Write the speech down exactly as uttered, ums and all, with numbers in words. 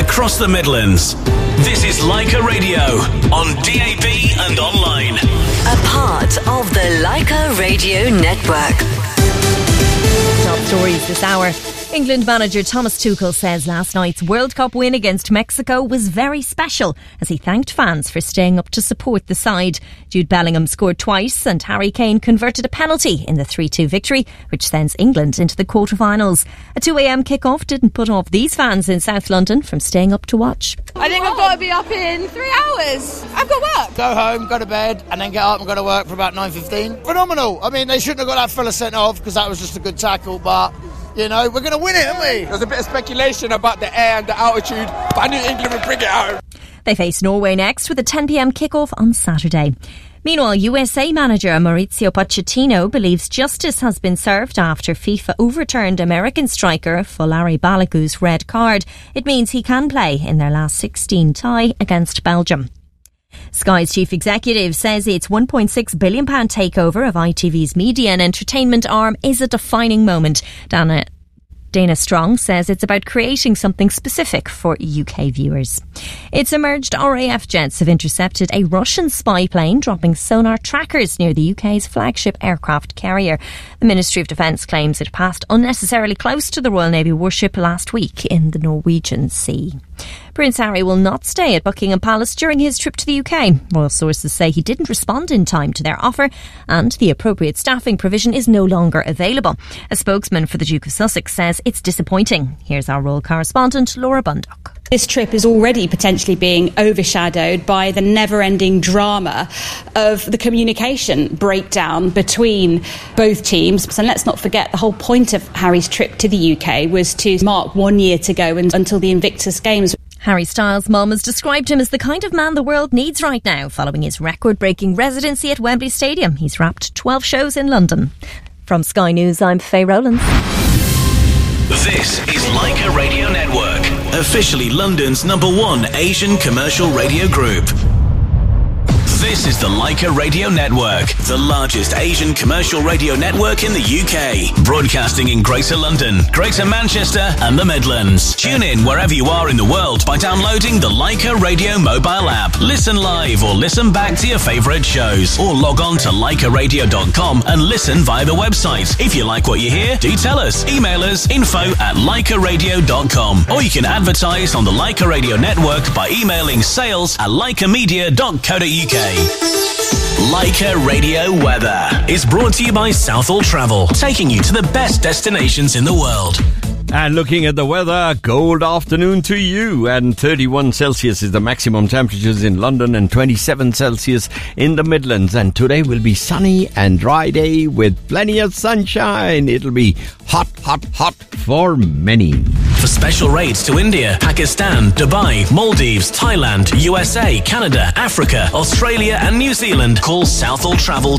across the Midlands. This is Leica Radio on D A B and online. A part of the Leica Radio Network. Top stories this hour. England manager Thomas Tuchel says last night's World Cup win against Mexico was very special as he thanked fans for staying up to support the side. Jude Bellingham scored twice and Harry Kane converted a penalty in the three two victory, which sends England into the quarter-finals. A two a.m. kick-off didn't put off these fans in South London from staying up to watch. I think I've got to be up in three hours. I've got work. Go home, go to bed, and then get up and go to work for about nine fifteen. Phenomenal. I mean, they shouldn't have got that fella sent off because that was just a good tackle, but... you know, we're going to win it, aren't we? There's a bit of speculation about the air and the altitude, but I knew England would bring it out. They face Norway next with a ten p.m. kick-off on Saturday. Meanwhile, U S A manager Mauricio Pochettino believes justice has been served after FIFA overturned American striker Folari Balagu's red card. It means he can play in their last sixteen tie against Belgium. Sky's chief executive says its one point six billion pounds takeover of I T V's media and entertainment arm is a defining moment. Dana, Dana Strong says it's about creating something specific for U K viewers. It's emerged R A F jets have intercepted a Russian spy plane dropping sonar trackers near the U K's flagship aircraft carrier. The Ministry of Defence claims it passed unnecessarily close to the Royal Navy warship last week in the Norwegian Sea. Prince Harry will not stay at Buckingham Palace during his trip to the U K. Royal sources say he didn't respond in time to their offer and the appropriate staffing provision is no longer available. A spokesman for the Duke of Sussex says it's disappointing. Here's our royal correspondent, Laura Bundock. This trip is already potentially being overshadowed by the never-ending drama of the communication breakdown between both teams. And let's not forget, the whole point of Harry's trip to the U K was to mark one year to go until the Invictus Games. Harry Styles' mum has described him as the kind of man the world needs right now, following his record-breaking residency at Wembley Stadium. He's wrapped twelve shows in London. From Sky News, I'm Faye Rowlands. This is Leica Radio Network, officially London's number one Asian commercial radio group. This is the Leica Radio Network, the largest Asian commercial radio network in the U K, broadcasting in Greater London, Greater Manchester and the Midlands. Tune in wherever you are in the world by downloading the Leica Radio mobile app. Listen live or listen back to your favourite shows, or log on to leica radio dot com and listen via the website. If you like what you hear, do tell us. Email us info at leica radio dot com, or you can advertise on the Leica Radio Network by emailing sales at leica media dot co dot uk. Leica Radio Weather is brought to you by Southall Travel, taking you to the best destinations in the world. And looking at the weather, cold afternoon to you. And thirty-one Celsius is the maximum temperatures in London and twenty-seven Celsius in the Midlands. And today will be sunny and dry day with plenty of sunshine. It'll be hot, hot, hot for many. For special rates to India, Pakistan, Dubai, Maldives, Thailand, U S A, Canada, Africa, Australia and New Zealand, call Southall Travel